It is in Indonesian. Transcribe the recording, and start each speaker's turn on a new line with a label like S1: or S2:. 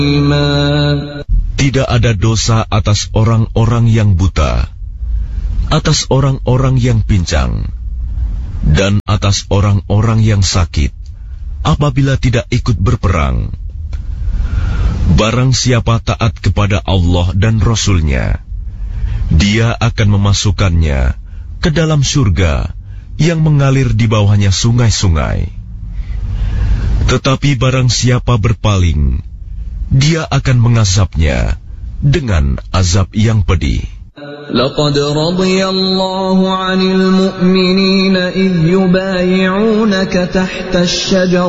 S1: Tidak ada dosa atas orang-orang yang buta, atas orang-orang yang pincang, dan atas orang-orang yang sakit apabila tidak ikut berperang. Barang siapa taat kepada Allah dan Rasul-Nya, Dia akan memasukkannya ke dalam surga yang mengalir di bawahnya sungai-sungai. Tetapi barang siapa berpaling, Dia akan mengazabnya dengan azab yang pedih.
S2: لقد رضي الله عن المؤمنين إذ يبايعونك تحت الشجرة